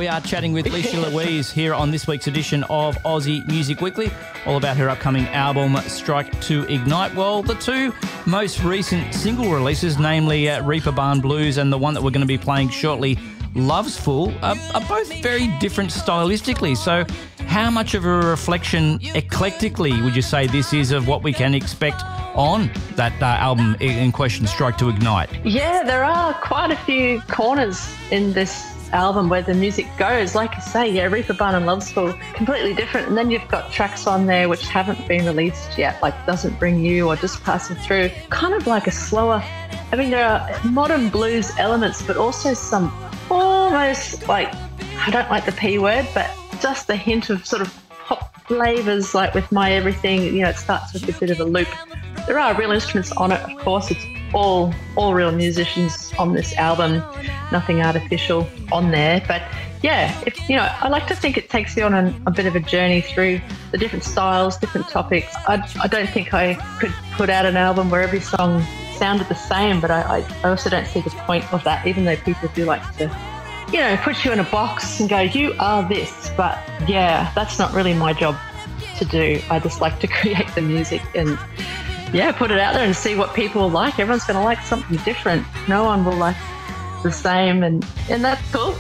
are chatting with Leisha Louise here on this week's edition of Aussie Music Weekly, all about her upcoming album, Strike to Ignite. Well, the two most recent single releases, namely Reaper Barn Blues and the one that we're going to be playing shortly, Love's Fool, are both very different stylistically. So how much of a reflection eclectically would you say this is of what we can expect on that album in question, Strike to Ignite? Yeah, there are quite a few corners in this album where the music goes. Like I say, yeah, Reaper Barn and Love's Fool, completely different. And then you've got tracks on there which haven't been released yet, like Doesn't Bring You or Just Passing Through. Kind of like a slower, I mean, there are modern blues elements, but also some almost like, I don't like the P word, but just a hint of sort of pop flavours, like with My Everything, you know, it starts with a bit of a loop. There are real instruments on it, of course. It's all real musicians on this album, nothing artificial on there. But yeah, I like to think it takes you on a bit of a journey through the different styles, different topics. I don't think I could put out an album where every song sounded the same, but I also don't see the point of that, even though people do like to, put you in a box and go, you are this. But yeah, that's not really my job to do. I just like to create the music and put it out there and see what people like. Everyone's going to like something different. No one will like the same, and that's cool,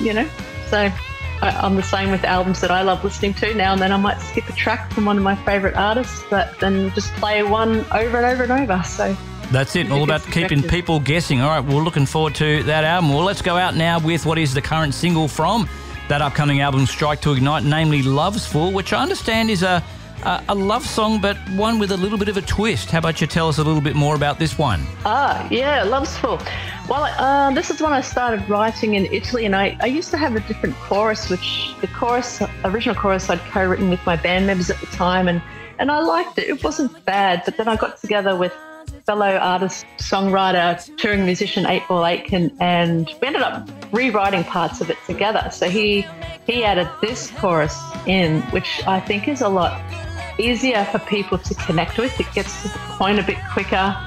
So I'm the same with albums that I love listening to. Now and then I might skip a track from one of my favourite artists, but then just play one over and over and over. So that's it, all about keeping people guessing. All right, we're looking forward to that album. Well, let's go out now with what is the current single from that upcoming album, Strike to Ignite, namely Love's Fool, which I understand is a love song, but one with a little bit of a twist. How about you tell us a little bit more about this one? Love's Fool. Well, this is when I started writing in Italy, and I used to have a different chorus, which the original chorus I'd co-written with my band members at the time, and I liked it. It wasn't bad, but then I got together with fellow artist, songwriter, touring musician 8 Ball Aitken, and we ended up rewriting parts of it together. So he added this chorus in, which I think is a lot easier for people to connect with. It gets to the point a bit quicker,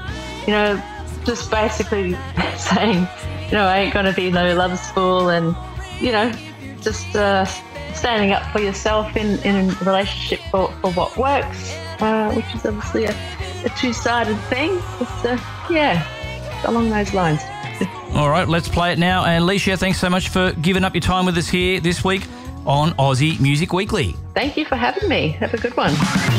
just basically saying, I ain't gonna be no love's fool, and just standing up for yourself in a relationship for what works, which is obviously a two-sided thing. It's along those lines. All right, let's play it now. And Leisha, thanks so much for giving up your time with us here this week on Aussie Music Weekly. Thank you for having me. Have a good one.